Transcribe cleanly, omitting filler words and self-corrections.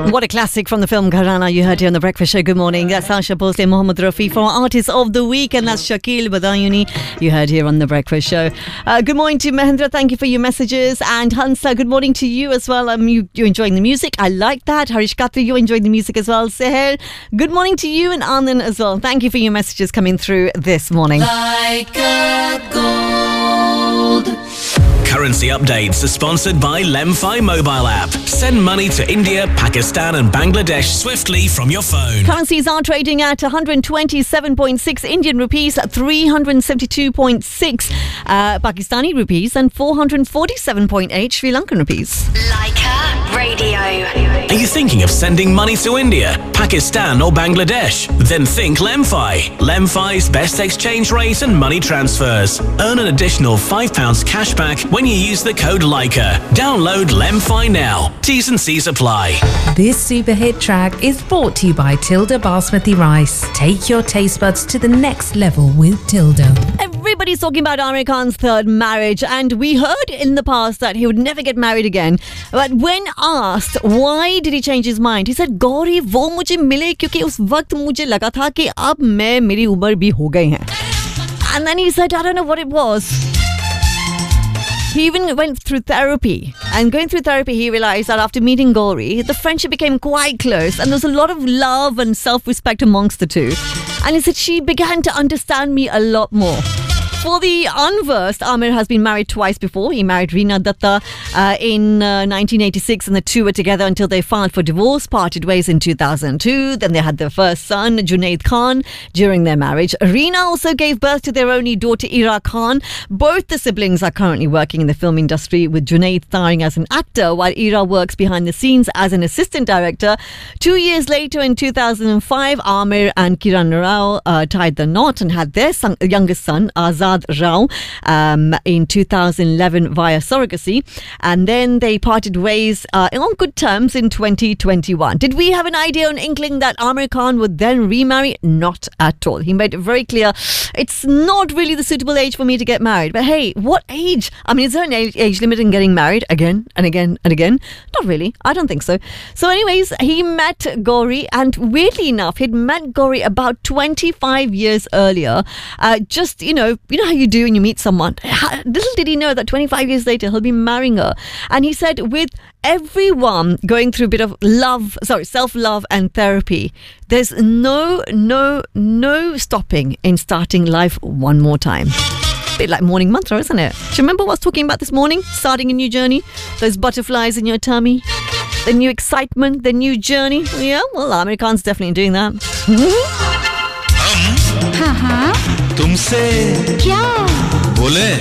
What a classic from the film Gharana you heard here on The Breakfast Show. Good morning. That's Asha Bhosle and Mohammed Rafi for Artist of the Week, and that's Shakil Badayuni you heard here on The Breakfast Show. Good morning to Mahendra. Thank you for your messages. And Hansa, good morning to you as well. You're enjoying the music. I like that. Harish Khatri, you enjoyed the music as well. Seher, good morning to you, and Anand as well. Thank you for your messages coming through this morning. Like a gold. Currency updates are sponsored by Lemfi mobile app. Send money to India, Pakistan and Bangladesh swiftly from your phone. Currencies are trading at 127.6 Indian rupees, 372.6 Pakistani rupees and 447.8 Sri Lankan rupees. Leica Radio. Are you thinking of sending money to India, Pakistan or Bangladesh? Then think Lemfi. Lemfi's best exchange rate and money transfers. Earn an additional £5 cashback when you use the code Leica. Download Lemfi now. T's and C's apply. This super hit track is brought to you by Tilda Basmati Rice. Take your taste buds to the next level with Tilda. Everybody's talking about Aamir Khan's third marriage, and we heard in the past that he would never get married again. But when asked why did he change his mind, he said, "Gauri, वो मुझे मिले क्योंकि उस वक्त मुझे लगा था कि अब मैं मेरी उम्र भी हो गई है." And then he said, I don't know what it was. He even went through therapy, and going through therapy he realized that after meeting Gauri, the friendship became quite close and there was a lot of love and self-respect amongst the two. And he said she began to understand me a lot more. For the unversed, Aamir has been married twice before. He married Reena Datta in 1986, and the two were together until they filed for divorce, parted ways in 2002. Then they had their first son, Junaid Khan, during their marriage. Reena also gave birth to their only daughter, Ira Khan. Both the siblings are currently working in the film industry, with Junaid starring as an actor, while Ira works behind the scenes as an assistant director. 2 years later, in 2005, Aamir and Kiran Rao tied the knot and had their youngest son, Azad Rao, in 2011 via surrogacy, and then they parted ways on good terms in 2021. Did we have an idea or an inkling that Aamir Khan would then remarry? Not at all. He made it very clear, it's not really the suitable age for me to get married. But hey, what age? I mean, is there an age limit in getting married again and again and again? Not really. I don't think so. So anyways, he met Gauri, and weirdly enough, he'd met Gauri about 25 years earlier. Just, you know how you do when you meet someone. Little did he know that 25 years later he'll be marrying her. And he said, with everyone going through a bit of self-love and therapy, there's no stopping in starting life one more time. Bit like morning mantra, isn't it? Do you remember what I was talking about this morning? Starting a new journey, those butterflies in your tummy, the new excitement, the new journey. Yeah, well, Aamir Khan's definitely doing that. तुमसे क्या बोले